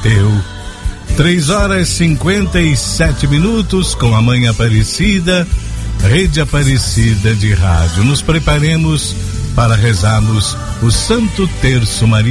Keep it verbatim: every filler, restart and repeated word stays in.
teu. Três horas e cinquenta e sete minutos com a Mãe Aparecida, Rede Aparecida de Rádio. Nos preparemos para rezarmos o Santo Terço Mariano.